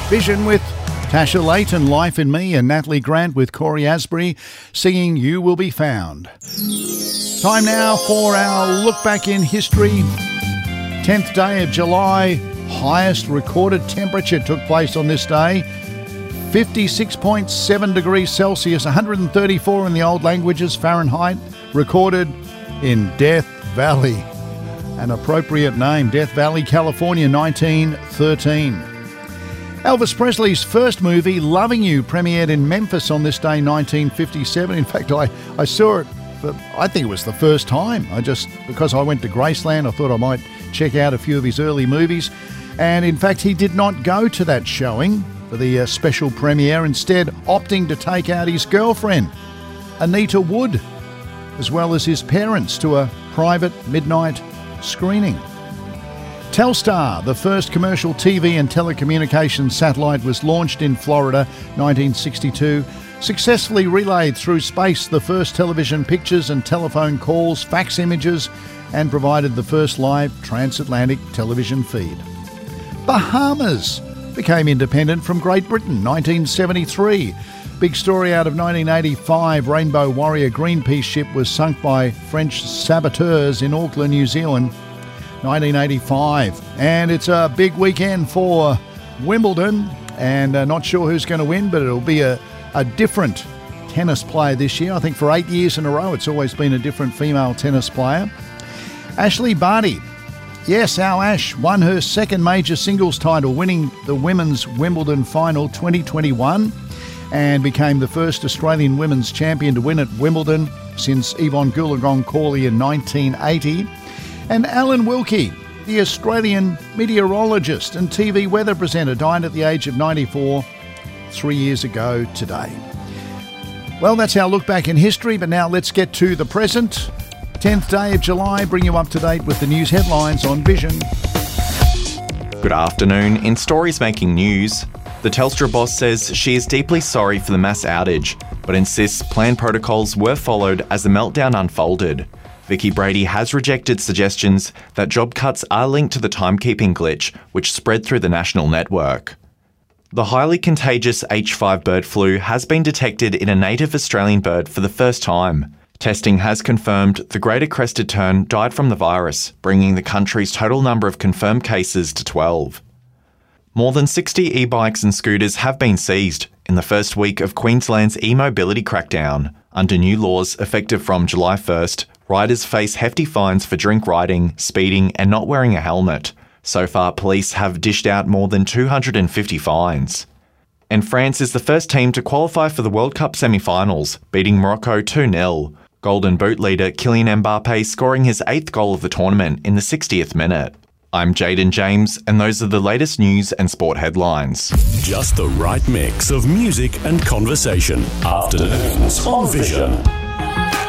Vision with Tasha Layton, Life in Me, and Natalie Grant with Corey Asbury singing You Will Be Found. Time now for our look back in history. 10th day of July, highest recorded temperature took place on this day. 56.7 degrees Celsius, 134 in the old languages, Fahrenheit, recorded in Death Valley. An appropriate name, Death Valley, California, 1913. Elvis Presley's first movie, Loving You, premiered in Memphis on this day, 1957. In fact, I saw it, but I think it was the first time. Because I went to Graceland, I thought I might check out a few of his early movies. And in fact, he did not go to that showing for the special premiere, instead opting to take out his girlfriend, Anita Wood, as well as his parents, to a private midnight screening. Telstar, the first commercial TV and telecommunications satellite, was launched in Florida, 1962, successfully relayed through space the first television pictures and telephone calls, fax images, and provided the first live transatlantic television feed. Bahamas became independent from Great Britain, 1973. Big story out of 1985, Rainbow Warrior Greenpeace ship was sunk by French saboteurs in Auckland, New Zealand, 1985. And it's a big weekend for Wimbledon, and not sure who's going to win, but it'll be a different tennis player this year. I think for 8 years in a row, it's always been a different female tennis player. Ashleigh Barty. Yes, our Ash won her second major singles title, winning the Women's Wimbledon Final 2021, and became the first Australian women's champion to win at Wimbledon since Yvonne Goolagong-Cawley in 1980. And Alan Wilkie, the Australian meteorologist and TV weather presenter, died at the age of 94 3 years ago today. Well, that's our look back in history, but now let's get to the present. 10th day of July, bring you up to date with the news headlines on Vision. Good afternoon. In stories making news, the Telstra boss says she is deeply sorry for the mass outage, but insists planned protocols were followed as the meltdown unfolded. Vicky Brady has rejected suggestions that job cuts are linked to the timekeeping glitch, which spread through the national network. The highly contagious H5 bird flu has been detected in a native Australian bird for the first time. Testing has confirmed the greater crested tern died from the virus, bringing the country's total number of confirmed cases to 12. More than 60 e-bikes and scooters have been seized in the first week of Queensland's e-mobility crackdown. Under new laws effective from July 1st, riders face hefty fines for drink riding, speeding and not wearing a helmet. So far, police have dished out more than 250 fines. And France is the first team to qualify for the World Cup semi-finals, beating Morocco 2-0. Golden Boot leader Kylian Mbappe scoring his 8th goal of the tournament in the 60th minute. I'm Jaden James, and those are the latest news and sport headlines. Just the right mix of music and conversation. Afternoons on Vision.